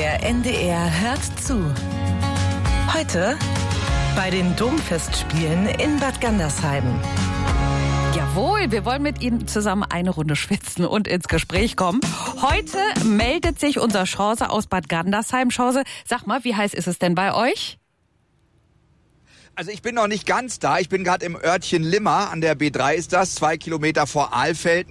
Der NDR hört zu. Heute bei den Domfestspielen in Bad Gandersheim. Jawohl, wir wollen mit Ihnen zusammen eine Runde schwitzen und ins Gespräch kommen. Heute meldet sich unser Chance aus Bad Gandersheim. Chance, sag mal, wie heiß ist es denn bei euch? Also ich bin noch nicht ganz da. Ich bin gerade im Örtchen Limmer, an der B3 ist das, 2 Kilometer vor Alfeld.